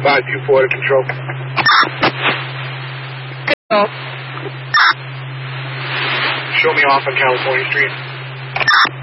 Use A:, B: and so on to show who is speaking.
A: 524 to control. Show me off on California Street.